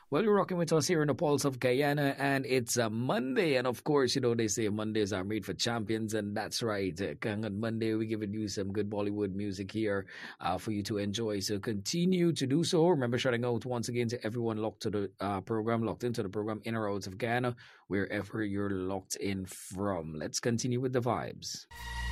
Well, you're rocking with us here in the Pulse of Guyana, and it's a Monday. And of course, they say Mondays are made for champions, and that's right. On Monday, we're giving you some good Bollywood music here for you to enjoy. So continue to do so. Remember, shouting out once again to everyone locked to the program, locked into the program in or out of Guyana, wherever you're locked in from. Let's continue with the vibes.